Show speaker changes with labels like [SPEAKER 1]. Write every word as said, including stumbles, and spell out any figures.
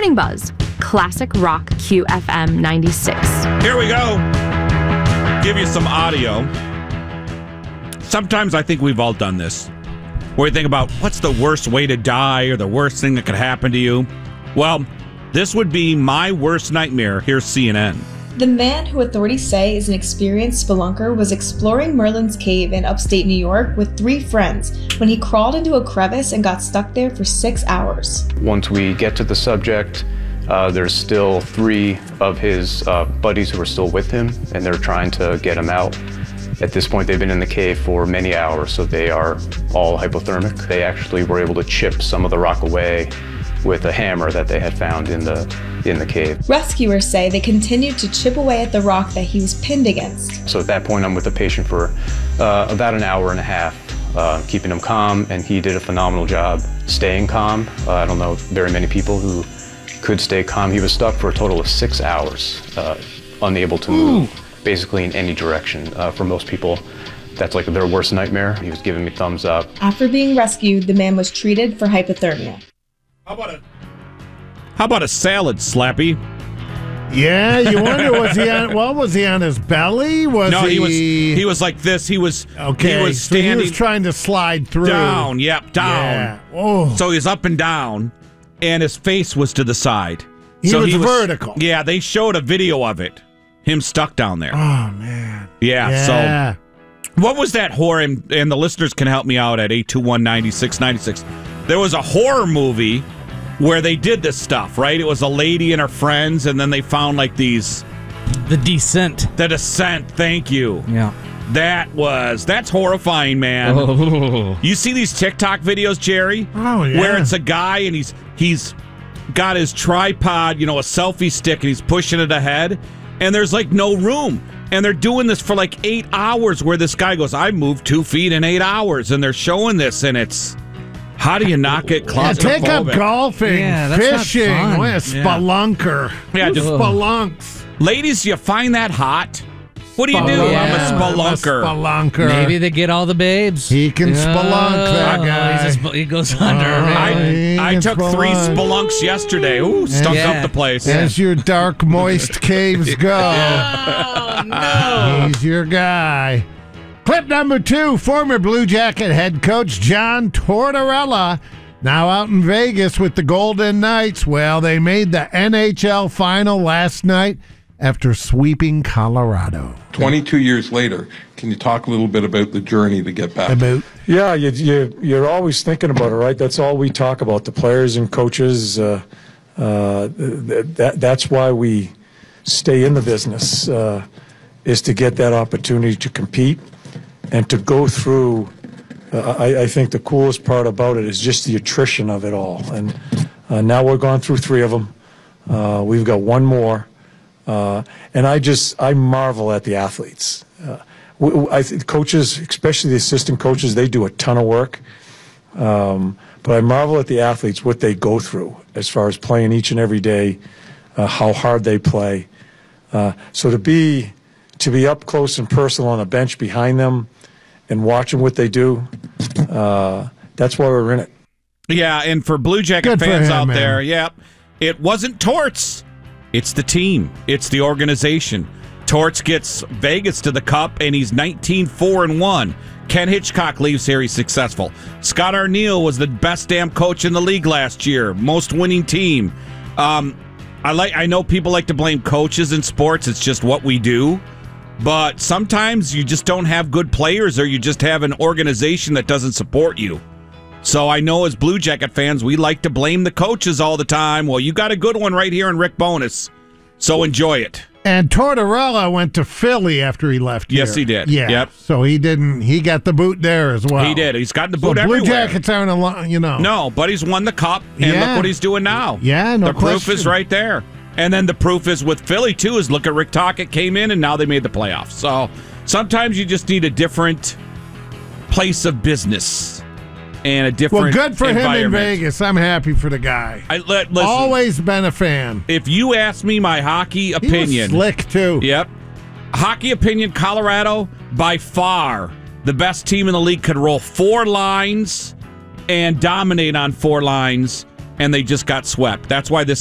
[SPEAKER 1] Morning Buzz, Classic Rock Q F M ninety-six.
[SPEAKER 2] Here we go. Give you some audio. Sometimes I think we've all done this, where you think about what's the worst way to die or the worst thing that could happen to you. Well, this would be my worst nightmare. Here's C N N.
[SPEAKER 3] The man who authorities say is an experienced spelunker was exploring Merlin's Cave in upstate New York with three friends when he crawled into a crevice and got stuck there for six hours.
[SPEAKER 4] Once we get to the subject, uh, there's still three of his uh, buddies who are still with him, and they're trying to get him out. At this point, they've been in the cave for many hours, so they are all hypothermic. They actually were able to chip some of the rock away with a hammer that they had found in the in the cave.
[SPEAKER 3] Rescuers say they continued to chip away at the rock that he was pinned against.
[SPEAKER 4] So at that point, I'm with the patient for uh, about an hour and a half, uh, keeping him calm, and he did a phenomenal job staying calm. Uh, I don't know very many people who could stay calm. He was stuck for a total of six hours, uh, unable to move, Ooh. basically in any direction. Uh, for most people, that's like their worst nightmare. He was giving me thumbs up.
[SPEAKER 3] After being rescued, the man was treated for hypothermia.
[SPEAKER 2] How about a How about a salad, Slappy?
[SPEAKER 5] Yeah, you wonder was he on? What was he on his belly? Was
[SPEAKER 2] no, he,
[SPEAKER 5] he
[SPEAKER 2] was. He was like this. He was.
[SPEAKER 5] Okay,
[SPEAKER 2] he was
[SPEAKER 5] so
[SPEAKER 2] standing.
[SPEAKER 5] he was trying to slide through.
[SPEAKER 2] Down. Yep. Down.
[SPEAKER 5] Yeah. Oh.
[SPEAKER 2] So he's up and down, and his face was to the side.
[SPEAKER 5] He
[SPEAKER 2] so
[SPEAKER 5] was
[SPEAKER 2] he was
[SPEAKER 5] vertical.
[SPEAKER 2] Yeah, they showed a video of it. Him stuck down there.
[SPEAKER 5] Oh man.
[SPEAKER 2] Yeah.
[SPEAKER 5] yeah.
[SPEAKER 2] So, what was that horror? And, and the listeners can help me out at eight two one, nine six nine six. There was a horror movie where they did this stuff, right? It was a lady and her friends, and then they found like these...
[SPEAKER 6] The Descent.
[SPEAKER 2] The Descent, thank you.
[SPEAKER 6] Yeah.
[SPEAKER 2] That was... That's horrifying, man.
[SPEAKER 6] Oh.
[SPEAKER 2] You see these TikTok videos, Jerry?
[SPEAKER 5] Oh, yeah.
[SPEAKER 2] Where it's a guy, and he's he's got his tripod, you know, a selfie stick, and he's pushing it ahead, and there's like no room. And they're doing this for like eight hours, where this guy goes, I moved two feet in eight hours, and they're showing this, and it's... How do you not get claustrophobic?
[SPEAKER 5] Yeah, take up golfing,
[SPEAKER 6] yeah,
[SPEAKER 5] fishing,
[SPEAKER 6] what
[SPEAKER 5] a spelunker.
[SPEAKER 2] Yeah,
[SPEAKER 5] Who
[SPEAKER 2] just
[SPEAKER 5] spelunks.
[SPEAKER 2] Ladies, you find that hot? What do you do?
[SPEAKER 6] Yeah.
[SPEAKER 2] I'm a spelunker.
[SPEAKER 5] I'm a spelunker.
[SPEAKER 6] Maybe they get all the babes.
[SPEAKER 5] He can spelunk, that
[SPEAKER 6] Oh,
[SPEAKER 5] guy.
[SPEAKER 6] he's a sp- he goes under.
[SPEAKER 5] Oh,
[SPEAKER 6] man.
[SPEAKER 5] he
[SPEAKER 2] I, I
[SPEAKER 5] can
[SPEAKER 2] took three
[SPEAKER 5] spelunk.
[SPEAKER 2] spelunks yesterday. Ooh, stunk
[SPEAKER 6] Yeah.
[SPEAKER 2] up the place.
[SPEAKER 5] As your dark, moist caves go.
[SPEAKER 6] Oh, no.
[SPEAKER 5] He's your guy. Clip number two, former Blue Jacket head coach John Tortorella, now out in Vegas with the Golden Knights. Well, they made the N H L final last night after sweeping Colorado.
[SPEAKER 7] twenty-two years later, can you talk a little bit about the journey to get back?
[SPEAKER 5] About
[SPEAKER 8] Yeah, you, you, you're always thinking about it, right? That's all we talk about, the players and coaches. Uh, uh, th- that, that's why we stay in the business, uh, is to get that opportunity to compete and to go through. Uh, I, I think the coolest part about it is just the attrition of it all. And uh, now we're going through three of them. Uh, we've got one more. Uh, and I just, I marvel at the athletes. Uh, we, we- I think coaches, especially the assistant coaches, they do a ton of work. Um, but I marvel at the athletes, what they go through as far as playing each and every day, uh, how hard they play. Uh, so to be, to be up close and personal on a bench behind them and watching what they do, uh, that's why we're in it.
[SPEAKER 2] Yeah, and for Blue Jacket
[SPEAKER 5] Good for
[SPEAKER 2] fans
[SPEAKER 5] him,
[SPEAKER 2] out
[SPEAKER 5] man.
[SPEAKER 2] there, yep, it wasn't Torts. It's the team. It's the organization. Torts gets Vegas to the Cup, and he's nineteen four and one. Ken Hitchcock leaves here. He's successful. Scott Arniel was the best damn coach in the league last year. Most winning team. Um, I like. I know people like to blame coaches in sports. It's just what we do. But sometimes you just don't have good players, or you just have an organization that doesn't support you. So I know as Blue Jacket fans, we like to blame the coaches all the time. Well, you got a good one right here in Rick Bonus. So enjoy it.
[SPEAKER 5] And Tortorella went to Philly after he left here.
[SPEAKER 2] Yes, he did.
[SPEAKER 5] Yeah.
[SPEAKER 2] Yep.
[SPEAKER 5] So he didn't. He got the boot there as well.
[SPEAKER 2] He did. He's gotten the
[SPEAKER 5] So
[SPEAKER 2] boot
[SPEAKER 5] Blue
[SPEAKER 2] everywhere.
[SPEAKER 5] Jackets aren't a lot, you know.
[SPEAKER 2] No, but he's won the Cup, and
[SPEAKER 5] Yeah.
[SPEAKER 2] look what he's doing now.
[SPEAKER 5] Yeah, no
[SPEAKER 2] The proof
[SPEAKER 5] question.
[SPEAKER 2] is right there. And then the proof is with Philly, too, is look at Rick Tocchet came in, and now they made the playoffs. So sometimes you just need a different place of business and a different
[SPEAKER 5] Well, good for him in
[SPEAKER 2] environment.
[SPEAKER 5] Vegas. I'm happy for the guy.
[SPEAKER 2] I, let, listen,
[SPEAKER 5] Always been a fan.
[SPEAKER 2] if you ask me my hockey
[SPEAKER 5] He
[SPEAKER 2] opinion,
[SPEAKER 5] was slick, too.
[SPEAKER 2] Yep. Hockey opinion, Colorado, by far, the best team in the league, could roll four lines and dominate on four lines, and they just got swept. That's why this